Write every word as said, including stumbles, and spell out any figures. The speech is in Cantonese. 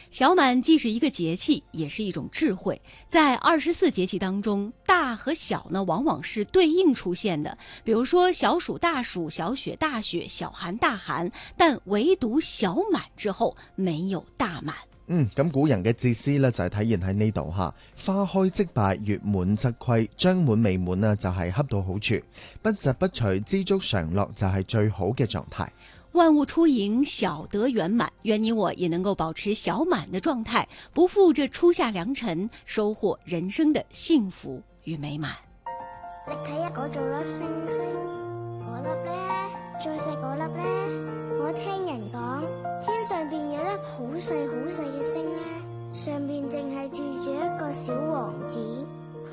小满既是一个节气，也是一种智慧。在二十四节气当中，大和小呢往往是对应出现的。比如说小暑大暑、小雪大雪、小寒大寒，但唯獨小滿之後沒有大滿。 嗯，咁古人嘅哲思咧就係體現喺呢度嚇，花開即敗，月滿則虧，將滿未滿呢就係恰到好處，不疾不徐，知足常樂就係最好嘅狀態。 萬物初盈，小得圓滿，願你我也能夠保持小滿的狀態，不負這初夏良辰，收穫人生的幸福與美滿。 你睇下嗰做粒星星，嗰粒咧，再細嗰粒咧。我聽人講，天上邊有粒好細好細嘅星咧，上面淨係住住一個小王子。